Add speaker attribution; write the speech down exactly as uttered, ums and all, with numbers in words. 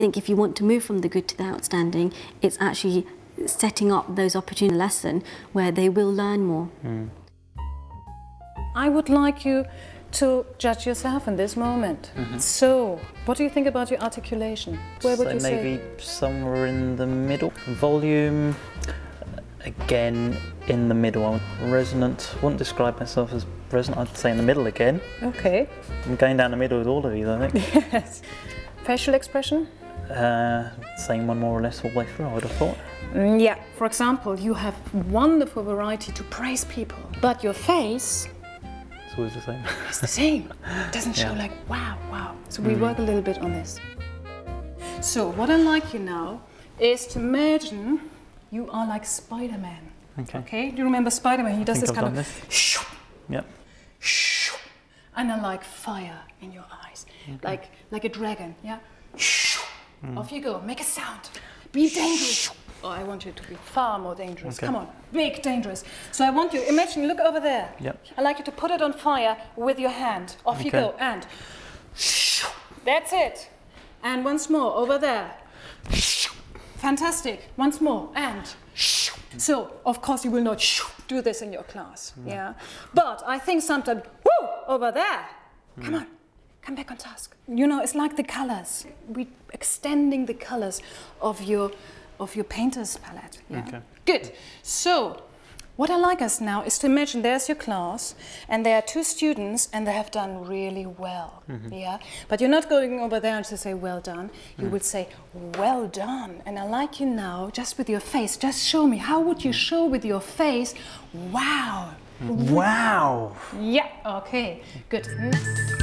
Speaker 1: I think if you want to move from the good to the outstanding, it's actually setting up those opportunity lesson where they will learn more.
Speaker 2: Mm.
Speaker 3: I would like you to judge yourself in this moment. Mm-hmm. So, what do you think about your articulation? Where would
Speaker 2: so
Speaker 3: you say?
Speaker 2: Maybe somewhere in the middle. Volume, again, in the middle. Resonant, I wouldn't describe myself as resonant, I'd say in the middle again.
Speaker 3: Okay.
Speaker 2: I'm going down the middle with all of these, I think.
Speaker 3: Yes. Facial expression?
Speaker 2: Uh, same one more or less all the way through, I would have thought.
Speaker 3: Mm, yeah, for example, you have wonderful variety to praise people, but your face
Speaker 2: it's always the same.
Speaker 3: It's the same. It doesn't show
Speaker 2: yeah.
Speaker 3: like, wow, wow. So we
Speaker 2: mm.
Speaker 3: work a little bit on this. So what I like you now is to imagine you are like Spider-Man.
Speaker 2: Okay.
Speaker 3: Okay? Do you remember Spider-Man? He does this
Speaker 2: I've
Speaker 3: kind of
Speaker 2: this.
Speaker 3: shoo,
Speaker 2: Yep.
Speaker 3: shoo, and I like fire in your eyes, okay. like like a dragon. Yeah. Shoo. Mm. Off you go. Make a sound. Be dangerous. Oh, I want you to be far more dangerous.
Speaker 2: Okay.
Speaker 3: Come on, big dangerous. So I want you, imagine, look over there.
Speaker 2: Yep.
Speaker 3: I like you to put it on fire with your hand. Off
Speaker 2: okay.
Speaker 3: you go, and that's it. And once more, over there. Fantastic. Once more, and so, of course, you will not do this in your class, mm. yeah? But I think sometimes, whoo, over there. Mm. Come on. Come back on task. You know, it's like the colors. We're extending the colors of your of your painter's palette. Yeah?
Speaker 2: Okay.
Speaker 3: Good. So, what I like us now is to imagine there's your class, and there are two students, and they have done really well. Mm-hmm. Yeah. But you're not going over there and to say well done. You mm. would say well done. And I like you now, just with your face. Just show me. How would you show with your face? Wow.
Speaker 2: Wow.
Speaker 3: Yeah. Okay. Good. Next.